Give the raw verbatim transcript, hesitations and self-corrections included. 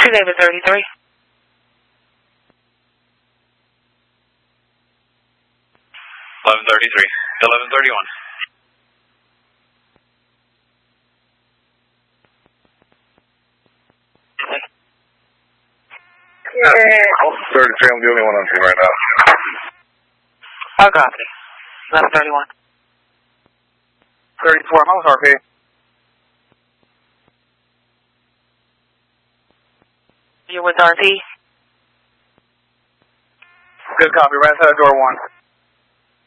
David thirty-three. eleven thirty-three. eleven thirty-one. Yeah. thirty-three, I'm the only one on scene right now. I'll copy. eleven thirty-one. thirty-four, how was R P? You're with R P? Good copy, right outside of door one.